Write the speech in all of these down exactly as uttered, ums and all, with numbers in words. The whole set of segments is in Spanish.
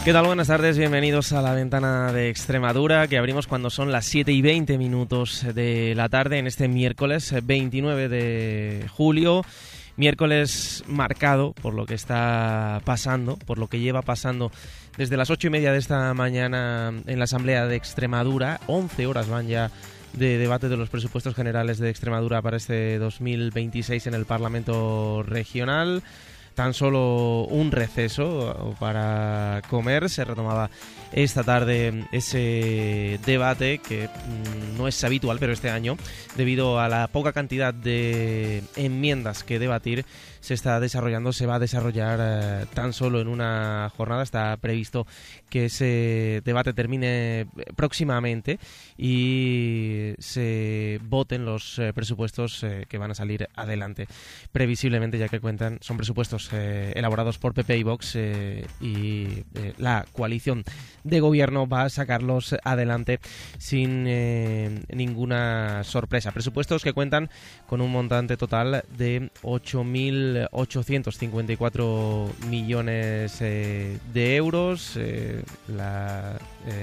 ¿Qué tal? Buenas tardes, bienvenidos a la ventana de Extremadura, que abrimos cuando son las siete y veinte minutos de la tarde en este miércoles veintinueve de julio. Miércoles marcado por lo que está pasando, por lo que lleva pasando desde las ocho y media de esta mañana en la Asamblea de Extremadura. once horas van ya de debate de los presupuestos generales de Extremadura para este dos mil veintiséis en el Parlamento Regional. Tan solo un receso para comer. Se retomaba esta tarde ese debate que mmm, no es habitual, pero este año, debido a la poca cantidad de enmiendas que debatir, se está desarrollando, se va a desarrollar eh, tan solo en una jornada. Está previsto que ese debate termine próximamente y se voten los eh, presupuestos eh, que van a salir adelante previsiblemente, ya que cuentan, son presupuestos eh, elaborados por P P y Vox eh, y eh, la coalición de gobierno va a sacarlos adelante sin eh, ninguna sorpresa. Presupuestos que cuentan con un montante total de ocho mil ochocientos cincuenta y cuatro millones eh, de euros. Eh, la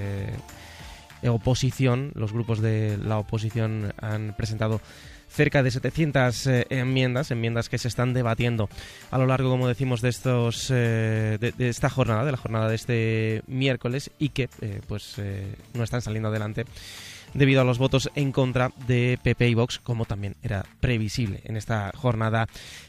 eh, oposición, los grupos de la oposición han presentado cerca de setecientas eh, enmiendas, enmiendas que se están debatiendo a lo largo, como decimos, de estos eh, de, de esta jornada, de la jornada de este miércoles, y que eh, pues eh, no están saliendo adelante debido a los votos en contra de P P y Vox, como también era previsible en esta jornada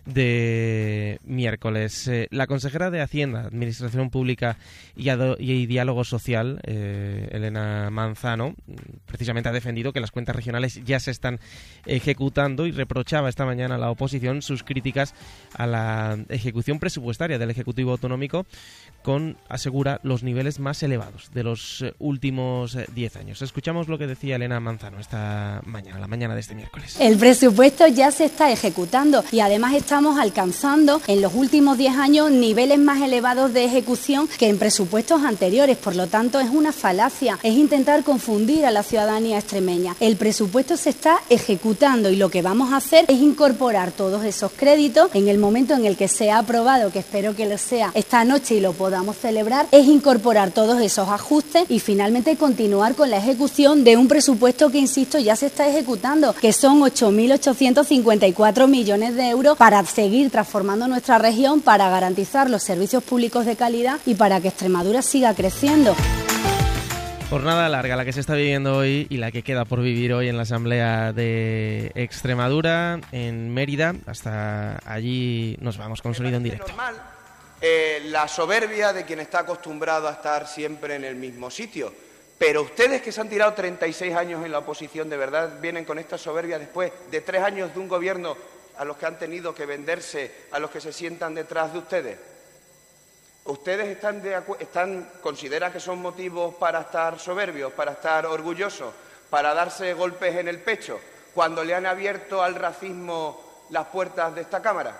de miércoles. Eh, la consejera de Hacienda, Administración Pública y, y Diálogo Social, eh, Elena Manzano, precisamente ha defendido que las cuentas regionales ya se están ejecutando y reprochaba esta mañana a la oposición sus críticas a la ejecución presupuestaria del Ejecutivo Autonómico, con, asegura, los niveles más elevados de los últimos diez años. Escuchamos lo que decía Elena Manzano esta mañana, la mañana de este miércoles. El presupuesto ya se está ejecutando y además estamos alcanzando en los últimos diez años niveles más elevados de ejecución que en presupuestos anteriores. Por lo tanto, es una falacia, es intentar confundir a la ciudadanía extremeña. El presupuesto se está ejecutando y lo que vamos a hacer es incorporar todos esos créditos en el momento en el que sea aprobado, que espero que lo sea esta noche y lo podamos celebrar, es incorporar todos esos ajustes y finalmente continuar con la ejecución de un presupuesto presupuesto que, insisto, ya se está ejecutando, que son ocho mil ochocientos cincuenta y cuatro millones de euros para seguir transformando nuestra región, para garantizar los servicios públicos de calidad y para que Extremadura siga creciendo. Jornada larga la que se está viviendo hoy y la que queda por vivir hoy en la Asamblea de Extremadura, en Mérida. Hasta allí nos vamos con sonido en directo. Normal, eh, la soberbia de quien está acostumbrado a estar siempre en el mismo sitio. Pero ustedes, que se han tirado treinta y seis años en la oposición, ¿de verdad vienen con esta soberbia después de tres años de un gobierno a los que han tenido que venderse, a los que se sientan detrás de ustedes? ¿Ustedes están, de acu- están consideran que son motivos para estar soberbios, para estar orgullosos, para darse golpes en el pecho cuando le han abierto al racismo las puertas de esta Cámara?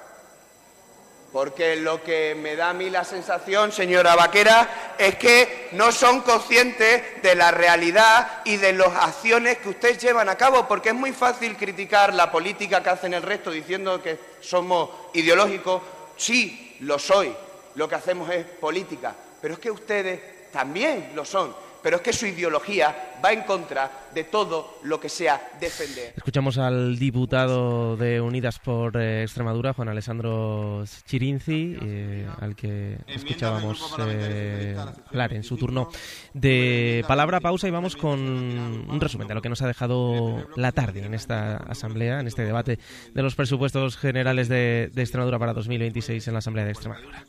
Porque lo que me da a mí la sensación, señora Vaquera, es que no son conscientes de la realidad y de las acciones que ustedes llevan a cabo, porque es muy fácil criticar la política que hacen el resto diciendo que somos ideológicos. Sí, lo soy, lo que hacemos es política, pero es que ustedes también lo son. Pero es que su ideología va en contra de todo lo que sea defender. Escuchamos al diputado de Unidas por eh, Extremadura, Juan Alessandro Chirinzi, eh, al que escuchábamos eh, hablar en su turno de palabra. Pausa y vamos con un resumen de lo que nos ha dejado la tarde en esta asamblea, en este debate de los presupuestos generales de, de Extremadura para dos mil veintiséis en la Asamblea de Extremadura.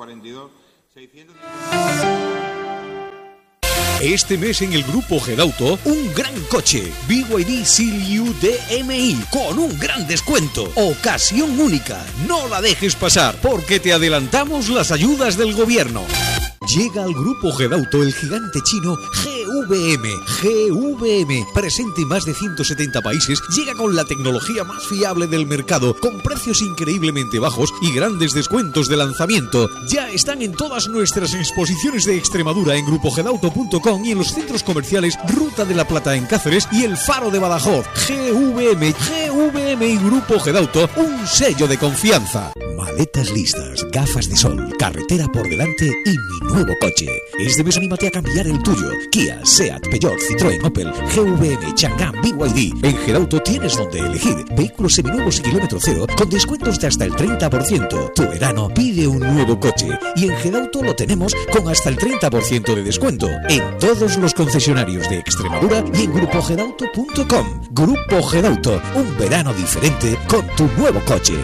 Este mes en el Grupo Gedauto, un gran coche, B Y D Seal-U D M I, con un gran descuento. Ocasión única, no la dejes pasar, porque te adelantamos las ayudas del gobierno. Llega al Grupo Gedauto el gigante chino G V M. G V M, presente en más de ciento setenta países, llega con la tecnología más fiable del mercado, con precios increíblemente bajos y grandes descuentos de lanzamiento. Ya están en todas nuestras exposiciones de Extremadura en grupo gedauto punto com y en los centros comerciales Ruta de la Plata en Cáceres y El Faro de Badajoz. G V M, G V M y Grupo Gedauto, un sello de confianza. Mal maletas listas, gafas de sol, carretera por delante y mi nuevo coche. Este mes anímate a cambiar el tuyo. Kia, Seat, Peugeot, Citroën, Opel, G V M, Chang'an, B Y D. En Gedauto tienes donde elegir vehículos seminuevos y kilómetro cero con descuentos de hasta el treinta por ciento. Tu verano pide un nuevo coche y en Gedauto lo tenemos con hasta el treinta por ciento de descuento en todos los concesionarios de Extremadura y en grupo gedauto punto com. Grupo Gedauto, un verano diferente con tu nuevo coche.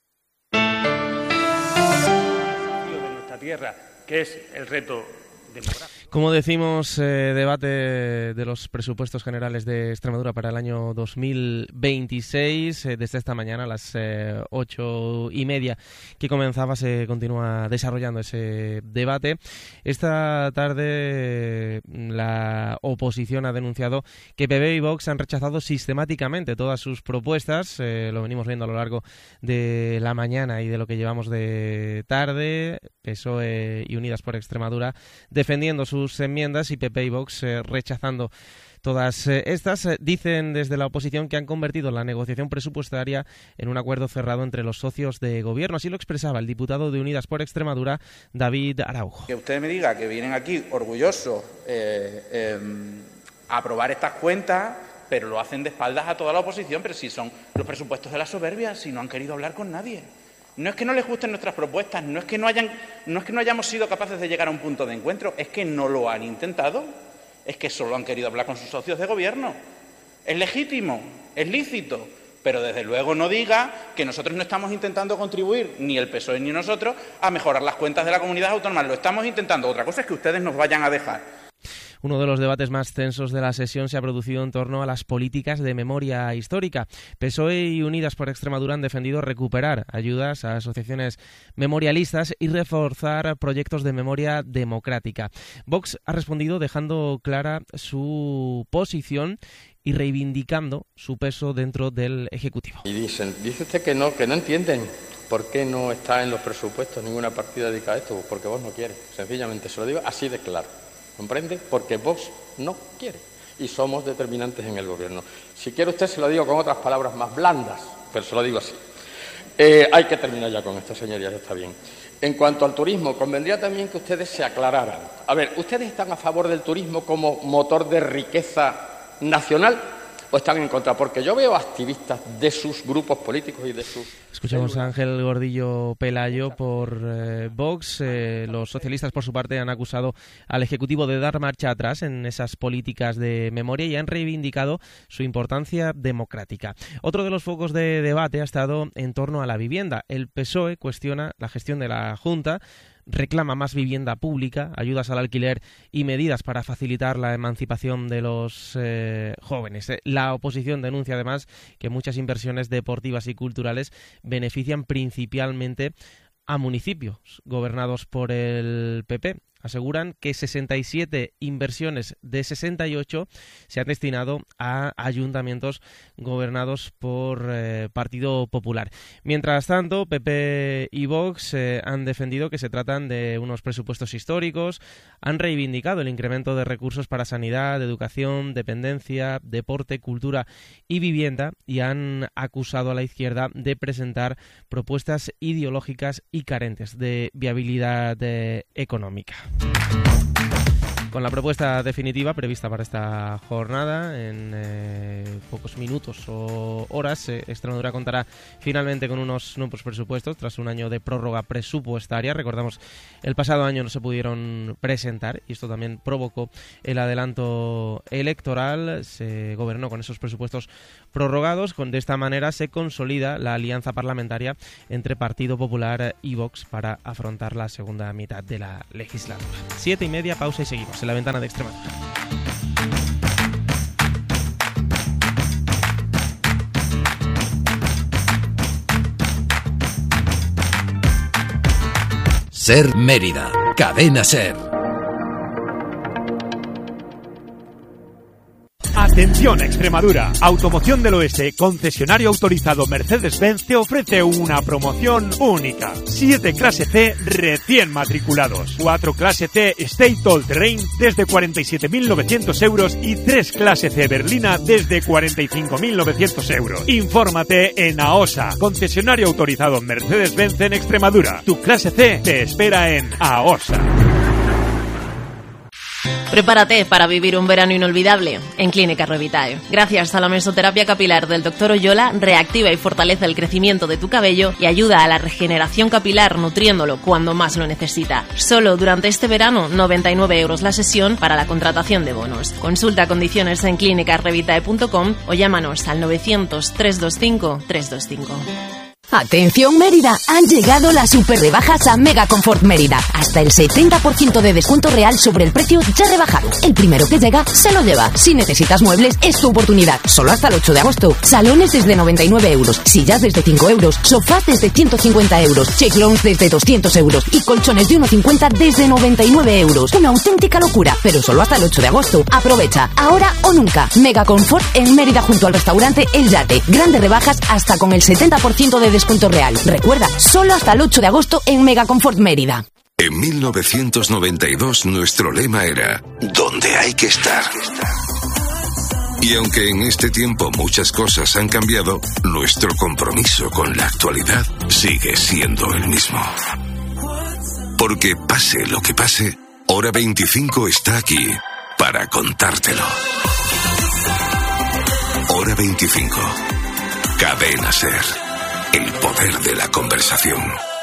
De nuestra tierra, que es el reto demográfico. Como decimos, eh, debate de los presupuestos generales de Extremadura para el año dos mil veintiséis. Eh, desde esta mañana a las eh, ocho y media que comenzaba se continúa desarrollando ese debate. Esta tarde la oposición ha denunciado que P B y Vox han rechazado sistemáticamente todas sus propuestas. Eh, lo venimos viendo a lo largo de la mañana y de lo que llevamos de tarde. P S O E y Unidas por Extremadura defendiendo sus enmiendas y P P y Vox eh, rechazando todas eh, estas. Eh, dicen desde la oposición que han convertido la negociación presupuestaria en un acuerdo cerrado entre los socios de gobierno. Así lo expresaba el diputado de Unidas por Extremadura, David Araujo. Que usted me diga que vienen aquí orgullosos eh, eh, a aprobar estas cuentas, pero lo hacen de espaldas a toda la oposición, pero si son los presupuestos de la soberbia, si no han querido hablar con nadie. No es que no les gusten nuestras propuestas, no es que no hayan, no es que no hayamos sido capaces de llegar a un punto de encuentro, es que no lo han intentado, es que solo han querido hablar con sus socios de gobierno. Es legítimo, es lícito, pero desde luego no diga que nosotros no estamos intentando contribuir, ni el P S O E ni nosotros, a mejorar las cuentas de la comunidad autónoma. Lo estamos intentando. Otra cosa es que ustedes nos vayan a dejar. Uno de los debates más tensos de la sesión se ha producido en torno a las políticas de memoria histórica. P S O E y Unidas por Extremadura han defendido recuperar ayudas a asociaciones memorialistas y reforzar proyectos de memoria democrática. Vox ha respondido dejando clara su posición y reivindicando su peso dentro del Ejecutivo. Y dicen, dice usted que no, que no entienden por qué no está en los presupuestos ninguna partida dedicada a esto, porque Vox no quiere. Sencillamente se lo digo así de claro. ¿Comprende? Porque Vox no quiere y somos determinantes en el gobierno. Si quiere usted se lo digo con otras palabras más blandas, pero se lo digo así. Eh, hay que terminar ya con esto, señorías, está bien. En cuanto al turismo, convendría también que ustedes se aclararan. A ver, ¿ustedes están a favor del turismo como motor de riqueza nacional o están en contra? Porque yo veo activistas de sus grupos políticos y de sus... Escuchamos a Ángel Gordillo Pelayo por eh, Vox. Eh, los socialistas, por su parte, han acusado al Ejecutivo de dar marcha atrás en esas políticas de memoria y han reivindicado su importancia democrática. Otro de los focos de debate ha estado en torno a la vivienda. El P S O E cuestiona la gestión de la Junta, reclama más vivienda pública, ayudas al alquiler y medidas para facilitar la emancipación de los eh, jóvenes. La oposición denuncia además que muchas inversiones deportivas y culturales benefician principalmente a municipios gobernados por el P P. Aseguran que sesenta y siete inversiones de sesenta y ocho se han destinado a ayuntamientos gobernados por eh, Partido Popular. Mientras tanto, P P y Vox eh, han defendido que se tratan de unos presupuestos históricos, han reivindicado el incremento de recursos para sanidad, educación, dependencia, deporte, cultura y vivienda y han acusado a la izquierda de presentar propuestas ideológicas y carentes de viabilidad eh, económica. Con la propuesta definitiva prevista para esta jornada, en eh, pocos minutos o horas, eh, Extremadura contará finalmente con unos nuevos presupuestos tras un año de prórroga presupuestaria. Recordamos, el pasado año no se pudieron presentar y esto también provocó el adelanto electoral. Se gobernó con esos presupuestos prorrogados. Con, de esta manera se consolida la alianza parlamentaria entre Partido Popular y Vox para afrontar la segunda mitad de la legislatura. Siete y media, pausa y seguimos en la ventana de Extremadura. Ser Mérida, Cadena Ser. Atención Extremadura, Automoción del Oeste, concesionario autorizado Mercedes-Benz, te ofrece una promoción única. siete clase C recién matriculados, cuatro clase C State All Terrain desde cuarenta y siete mil novecientos euros y tres clase C Berlina desde cuarenta y cinco mil novecientos euros. Infórmate en AOSA, concesionario autorizado Mercedes-Benz en Extremadura. Tu clase C te espera en AOSA. Prepárate para vivir un verano inolvidable en Clínica Revitae. Gracias a la mesoterapia capilar del doctor Oyola, reactiva y fortalece el crecimiento de tu cabello y ayuda a la regeneración capilar nutriéndolo cuando más lo necesita. Solo durante este verano, noventa y nueve euros la sesión para la contratación de bonos. Consulta condiciones en clínica revitae punto com o llámanos al novecientos, trescientos veinticinco, trescientos veinticinco. Atención Mérida, han llegado las super rebajas a Mega Confort Mérida. Hasta el setenta por ciento de descuento real sobre el precio ya rebajado. El primero que llega se lo lleva. Si necesitas muebles, es tu oportunidad. Solo hasta el ocho de agosto. Salones desde noventa y nueve euros, sillas desde cinco euros, sofás desde ciento cincuenta euros, check-lounge desde doscientos euros y colchones de uno cincuenta desde noventa y nueve euros. Una auténtica locura, pero solo hasta el ocho de agosto. Aprovecha, ahora o nunca. Mega Confort en Mérida junto al restaurante El Yate. Grandes rebajas hasta con el setenta por ciento de descuento real. Recuerda, solo hasta el ocho de agosto en Mega Confort Mérida. En mil novecientos noventa y dos nuestro lema era ¿dónde hay que estar? Y aunque en este tiempo muchas cosas han cambiado, nuestro compromiso con la actualidad sigue siendo el mismo. Porque pase lo que pase, Hora veinticinco está aquí para contártelo. Hora veinticinco. Cadena SER. El poder de la conversación.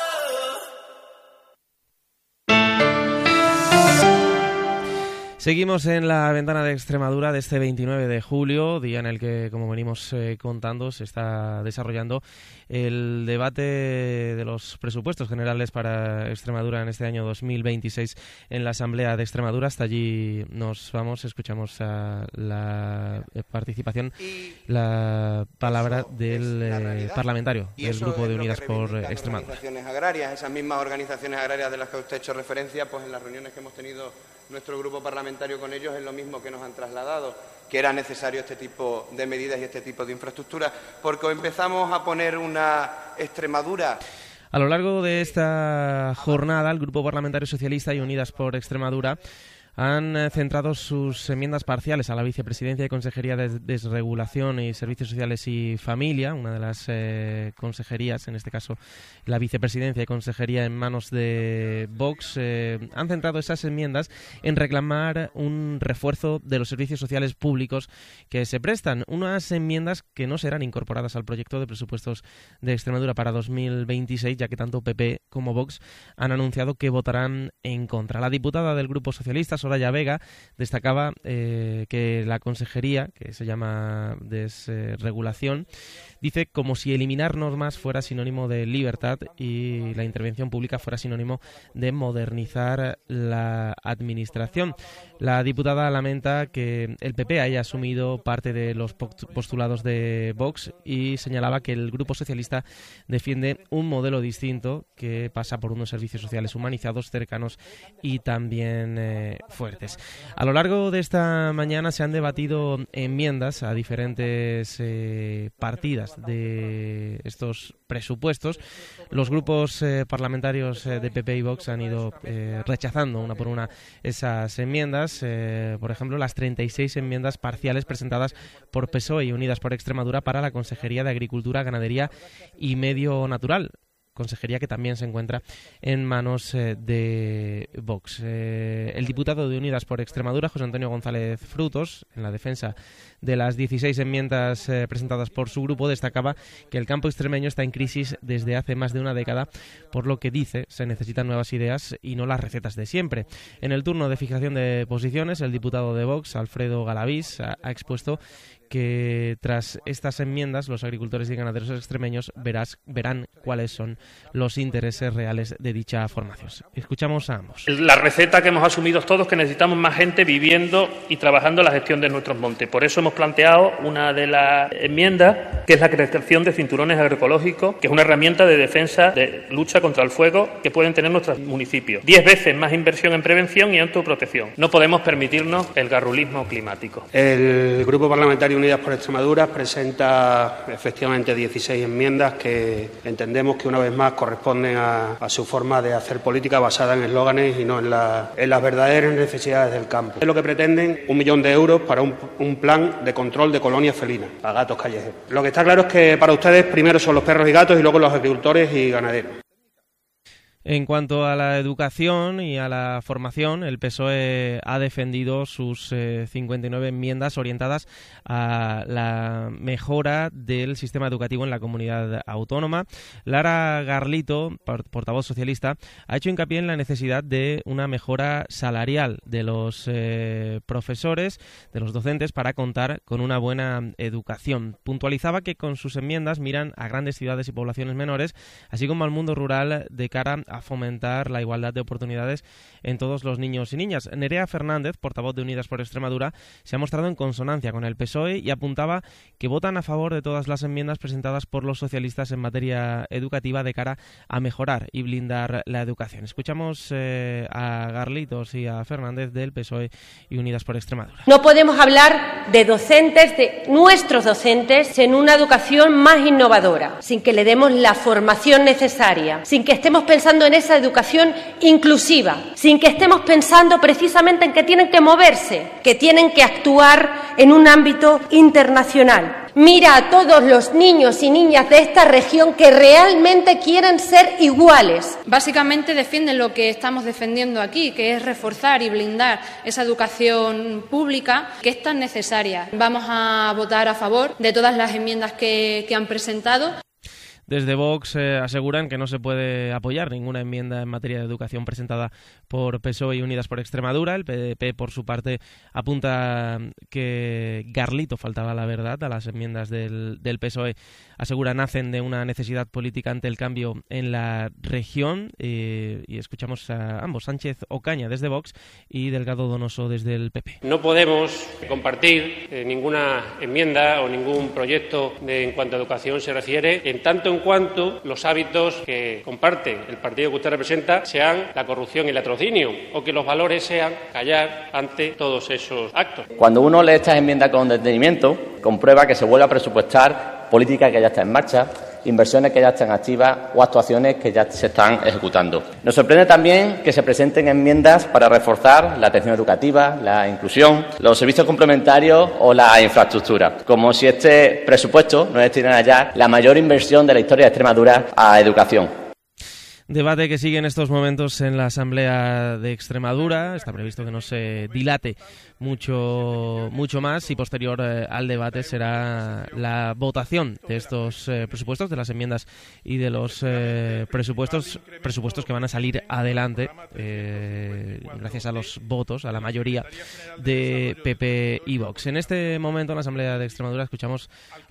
Seguimos en la ventana de Extremadura de este veintinueve de julio, día en el que, como venimos eh, contando, se está desarrollando el debate de los presupuestos generales para Extremadura en este año dos mil veintiséis en la Asamblea de Extremadura. Hasta allí nos vamos, escuchamos a la participación, la palabra del eh, parlamentario del Grupo de Unidas por Extremadura. Organizaciones agrarias, esas mismas organizaciones agrarias de las que usted ha hecho referencia, pues en las reuniones que hemos tenido nuestro grupo parlamentario con ellos es lo mismo que nos han trasladado, que era necesario este tipo de medidas y este tipo de infraestructuras, porque empezamos a poner una Extremadura. A lo largo de esta jornada, el Grupo Parlamentario Socialista y Unidas por Extremadura han centrado sus enmiendas parciales a la Vicepresidencia y Consejería de Desregulación y Servicios Sociales y Familia, una de las eh, consejerías, en este caso la Vicepresidencia y Consejería en manos de Vox, eh, han centrado esas enmiendas en reclamar un refuerzo de los servicios sociales públicos que se prestan, unas enmiendas que no serán incorporadas al proyecto de presupuestos de Extremadura para dos mil veintiséis, ya que tanto P P como Vox han anunciado que votarán en contra. La diputada del Grupo Socialista, Soraya Vega, destacaba eh, que la consejería, que se llama Desregulación, dice como si eliminar normas fuera sinónimo de libertad y la intervención pública fuera sinónimo de modernizar la administración. La diputada lamenta que el P P haya asumido parte de los postulados de Vox y señalaba que el Grupo Socialista defiende un modelo distinto que pasa por unos servicios sociales humanizados, cercanos y también eh, fuertes. A lo largo de esta mañana se han debatido enmiendas a diferentes eh, partidas de estos presupuestos. Los grupos eh, parlamentarios eh, de P P y Vox han ido eh, rechazando una por una esas enmiendas. Eh, por ejemplo, las treinta y seis enmiendas parciales presentadas por P S O E y Unidas por Extremadura para la Consejería de Agricultura, Ganadería y Medio Natural, consejería que también se encuentra en manos eh, de Vox. Eh, el diputado de Unidas por Extremadura, José Antonio González Frutos, en la defensa de las dieciséis enmiendas eh, presentadas por su grupo, destacaba que el campo extremeño está en crisis desde hace más de una década, por lo que dice se necesitan nuevas ideas y no las recetas de siempre. En el turno de fijación de posiciones, el diputado de Vox, Alfredo Galavís, ha, ha expuesto que tras estas enmiendas los agricultores y ganaderos extremeños verás, verán cuáles son los intereses reales de dicha formación. Escuchamos a ambos. La receta que hemos asumido todos, que necesitamos más gente viviendo y trabajando en la gestión de nuestros montes. Por eso hemos planteado una de las enmiendas, que es la creación de cinturones agroecológicos, que es una herramienta de defensa, de lucha contra el fuego que pueden tener nuestros municipios. Diez veces más inversión en prevención y autoprotección. No podemos permitirnos el garrulismo climático. El Grupo Parlamentario Unidas por Extremadura presenta efectivamente dieciséis enmiendas que entendemos que una vez más corresponden a, a su forma de hacer política basada en eslóganes y no en, la, en las verdaderas necesidades del campo. Es lo que pretenden un millón de euros para un, un plan de control de colonias felinas, a gatos callejeros. Lo que está claro es que para ustedes primero son los perros y gatos y luego los agricultores y ganaderos. En cuanto a la educación y a la formación, el P S O E ha defendido sus eh, cincuenta y nueve enmiendas orientadas a la mejora del sistema educativo en la comunidad autónoma. Lara Garlito, portavoz socialista, ha hecho hincapié en la necesidad de una mejora salarial de los eh, profesores, de los docentes, para contar con una buena educación. Puntualizaba que con sus enmiendas miran a grandes ciudades y poblaciones menores, así como al mundo rural, de cara a fomentar la igualdad de oportunidades en todos los niños y niñas. Nerea Fernández, portavoz de Unidas por Extremadura, se ha mostrado en consonancia con el P S O E y apuntaba que votan a favor de todas las enmiendas presentadas por los socialistas en materia educativa de cara a mejorar y blindar la educación. Escuchamos eh, a Garlitos y a Fernández del P S O E y Unidas por Extremadura. No podemos hablar de docentes, de nuestros docentes, en una educación más innovadora, sin que le demos la formación necesaria, sin que estemos pensando en esa educación inclusiva, sin que estemos pensando precisamente en que tienen que moverse, que tienen que actuar en un ámbito internacional. Mira a todos los niños y niñas de esta región que realmente quieren ser iguales. Básicamente defienden lo que estamos defendiendo aquí, que es reforzar y blindar esa educación pública que es tan necesaria. Vamos a votar a favor de todas las enmiendas que, que han presentado. Desde Vox eh, aseguran que no se puede apoyar ninguna enmienda en materia de educación presentada por P S O E y Unidas por Extremadura. El P D P, por su parte, apunta que Garlito faltaba la verdad a las enmiendas del, del P S O E. Asegura nacen de una necesidad política ante el cambio en la región. Eh, y escuchamos a ambos, Sánchez Ocaña desde Vox y Delgado Donoso desde el P P. No podemos compartir eh, ninguna enmienda o ningún proyecto de, en cuanto a educación se refiere, en tanto en cuanto los hábitos que comparte el partido que usted representa sean la corrupción y el latrocinio, o que los valores sean callar ante todos esos actos. Cuando uno lee estas enmiendas con detenimiento, comprueba que se vuelve a presupuestar políticas que ya están en marcha, inversiones que ya están activas o actuaciones que ya se están ejecutando. Nos sorprende también que se presenten enmiendas para reforzar la atención educativa, la inclusión, los servicios complementarios o la infraestructura, como si este presupuesto no destinara ya la mayor inversión de la historia de Extremadura a educación. Debate que sigue en estos momentos en la Asamblea de Extremadura. Está previsto que no se dilate mucho mucho más y posterior eh, al debate será la votación de estos eh, presupuestos, de las enmiendas y de los eh, presupuestos presupuestos que van a salir adelante eh, gracias a los votos, a la mayoría de P P y Vox. En este momento en la Asamblea de Extremadura escuchamos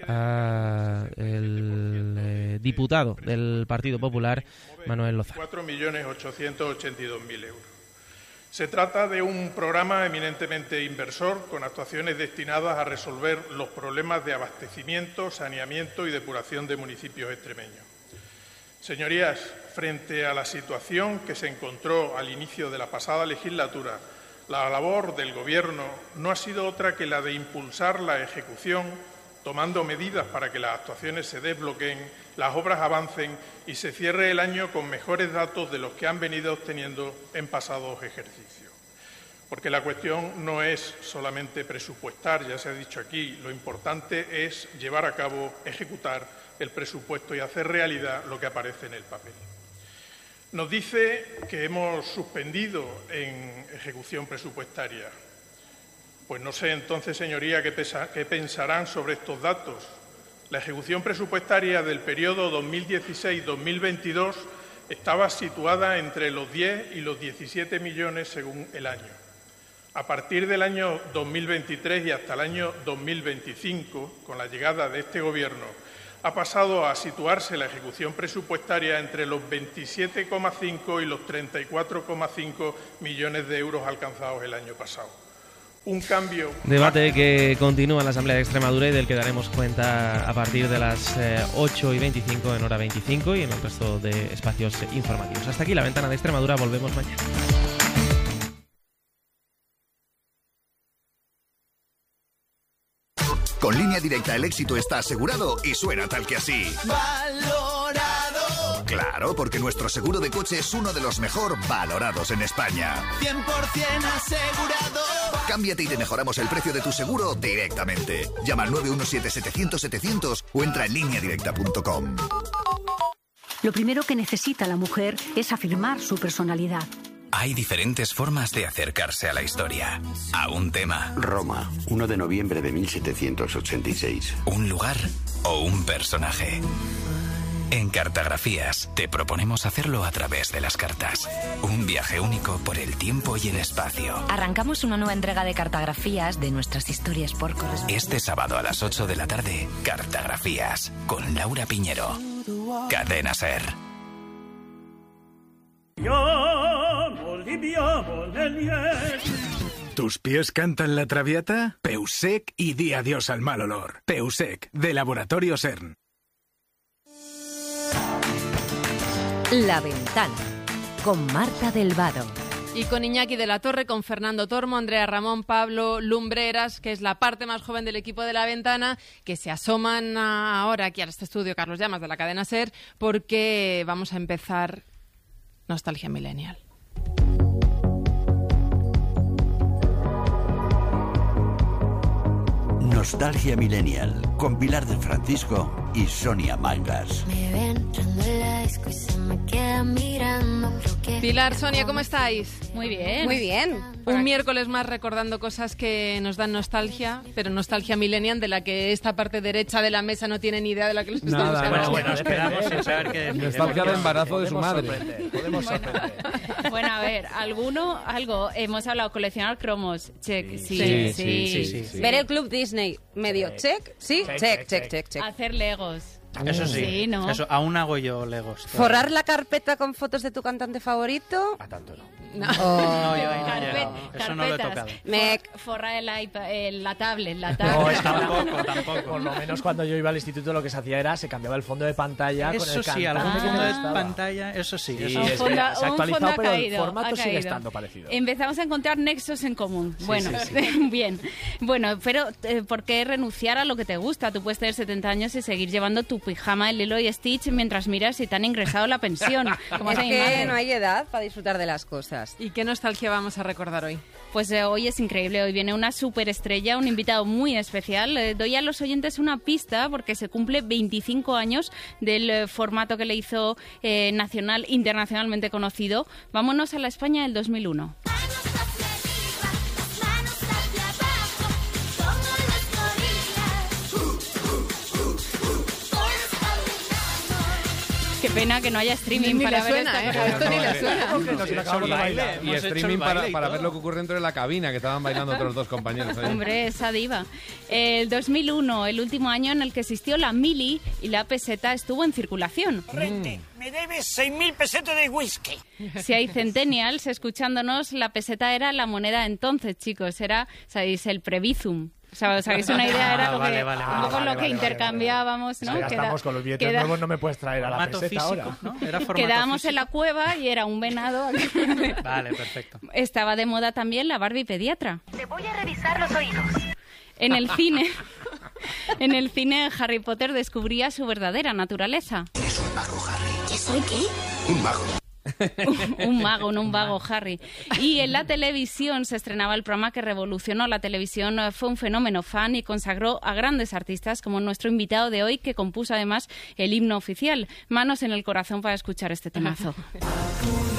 al eh, diputado del Partido Popular, Manuel Lozano. cuatro millones ochocientos ochenta y dos mil euros. Se trata de un programa eminentemente inversor con actuaciones destinadas a resolver los problemas de abastecimiento, saneamiento y depuración de municipios extremeños. Señorías, frente a la situación que se encontró al inicio de la pasada legislatura, la labor del Gobierno no ha sido otra que la de impulsar la ejecución, tomando medidas para que las actuaciones se desbloqueen, las obras avancen y se cierre el año con mejores datos de los que han venido obteniendo en pasados ejercicios. Porque la cuestión no es solamente presupuestar, ya se ha dicho aquí, lo importante es llevar a cabo, ejecutar el presupuesto y hacer realidad lo que aparece en el papel. Nos dice que hemos suspendido en ejecución presupuestaria. Pues no sé entonces, señoría, qué, pesa, qué pensarán sobre estos datos. La ejecución presupuestaria del periodo dos mil dieciséis dos mil veintidós estaba situada entre los diez y los diecisiete millones según el año. A partir del año dos mil veintitrés y hasta el año dos mil veinticinco, con la llegada de este Gobierno, ha pasado a situarse la ejecución presupuestaria entre los veintisiete coma cinco y los treinta y cuatro coma cinco millones de euros alcanzados el año pasado. Un cambio... Debate que continúa en la Asamblea de Extremadura y del que daremos cuenta a partir de las eh, ocho y veinticinco en hora veinticinco y en el resto de espacios informativos. Hasta aquí la Ventana de Extremadura, volvemos mañana. Con Línea Directa el éxito está asegurado y suena tal que así. Valorado. Claro, porque nuestro seguro de coche es uno de los mejor valorados en España. cien por ciento asegurado. Cámbiate y te mejoramos el precio de tu seguro directamente. Llama al nueve uno siete setecientos setecientos o entra en línea directa punto com. Lo primero que necesita la mujer es afirmar su personalidad. Hay diferentes formas de acercarse a la historia, a un tema. Roma, uno de noviembre de mil setecientos ochenta y seis. Un lugar o un personaje. En Cartografías te proponemos hacerlo a través de las cartas. Un viaje único por el tiempo y el espacio. Arrancamos una nueva entrega de Cartografías de nuestras historias por correspondencia. Este sábado a las ocho de la tarde, Cartografías, con Laura Piñero. Cadena SER. ¿Tus pies cantan la traviata? Peusec y di adiós al mal olor. Peusec, de Laboratorio CERN. La Ventana, con Marta del Vado. Y con Iñaki de la Torre, con Fernando Tormo, Andrea Ramón, Pablo Lumbreras, que es la parte más joven del equipo de La Ventana, que se asoman ahora aquí a este estudio Carlos Llamas de la cadena SER, porque vamos a empezar Nostalgia Millennial. Nostalgia Millennial, con Pilar del Francisco y Sonia Mangas. Me ven entrando en la disco y se me queda mirando. Pilar, Sonia, ¿cómo estáis? Muy bien. Muy bien. Un miércoles más recordando cosas que nos dan nostalgia, pero nostalgia millennial de la que esta parte derecha de la mesa no tiene ni idea de la que les estamos hablando. Bueno, bueno, esperamos sin saber qué decir. Nostalgia de embarazo de su madre. Podemos sorprender. Bueno, a ver, alguno, algo, hemos hablado, coleccionar cromos, check, sí, Sí, sí. sí, sí, sí, sí. Ver el Club Disney, medio check, sí, Check, check, check, check, check. check, check. Hacer legos. Eso sí, Sí, ¿no? eso, aún hago yo Legos. Forrar la carpeta con fotos de tu cantante favorito. A tanto no. No. No, yo ahí no he Carpet- llegado. Eso no lo he carpetas. tocado. Me... Forrar el iPad, el- la tablet, la No, tablet. tampoco, tampoco. Por lo menos cuando yo iba al instituto lo que se hacía era se cambiaba el fondo de pantalla con Eso el sí, cantante algún que te fondo de gustaba. pantalla, eso sí. Sí, eso Un es sí. que fondo- se ha un fondo actualizado, ha pero el caído, formato ha sigue caído. estando parecido. Empezamos a encontrar nexos en común. Sí, bueno, sí, bien. Bueno, pero eh, ¿por qué renunciar a lo que te gusta? Tú puedes tener setenta años y seguir llevando tu pijama de Lilo y Stitch mientras miras si te han ingresado la pensión. Como Es esa que imagen. no hay edad para disfrutar de las cosas. ¿Y qué nostalgia vamos a recordar hoy? Pues eh, hoy es increíble, hoy viene una superestrella, un invitado muy especial. Eh, doy a los oyentes una pista porque se cumple veinticinco años del eh, formato que le hizo eh, nacional, internacionalmente conocido. Vámonos a la España del dos mil uno. Qué pena que no haya streaming Ni para le ver suena, esta ¿eh? cosa. Esto ni le suena. Nos acabamos de bailar. Y hemos hecho streaming el para, baile y para todo. ver lo que ocurre dentro de la cabina, que estaban bailando otros dos compañeros ahí. Hombre, esa diva. El dos mil uno, el último año en el que existió la mili y la peseta estuvo en circulación. Correcte, me debes seis mil pesetas de whisky. Si hay centennials escuchándonos, la peseta era la moneda entonces, chicos. Era, ¿sabéis? El Prebizum. O sea, ¿os hagáis una idea? Era Ah, lo vale, que, vale, un vale, poco vale, lo que vale, intercambiábamos, ¿no? Ya Queda- estamos con los billetes queda- nuevos, no me puedes traer a la Formato peseta físico, ahora. ¿no? Era formato Quedábamos físico. en la cueva y era un venado. Vale, perfecto. Estaba de moda también la Barbie pediatra. Te voy a revisar los oídos. En el cine, en el cine Harry Potter descubría su verdadera naturaleza. ¿Eres un mago, Harry? ¿Qué soy qué? Un mago. Un mago, no un vago, Harry. Y en la televisión se estrenaba el programa que revolucionó la televisión, fue un fenómeno fan y consagró a grandes artistas como nuestro invitado de hoy, que compuso además el himno oficial. Manos en el corazón para escuchar este temazo.